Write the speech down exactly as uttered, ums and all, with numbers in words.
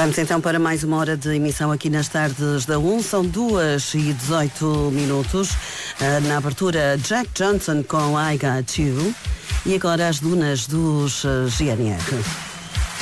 Vamos então para mais uma hora de emissão aqui nas tardes da um. São duas e dezoito minutos. Na abertura, Jack Johnson com I Got You. E agora as dunas dos G N R.